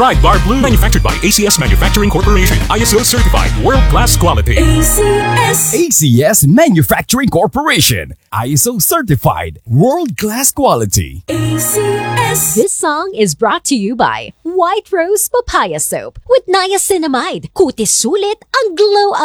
Pride Bar Blue, manufactured by ACS Manufacturing Corporation. ISO certified, world-class quality. ACS Manufacturing Corporation. ISO certified, world-class quality. This song is brought to you by White Rose Papaya Soap with niacinamide. Kutis sulit ang glow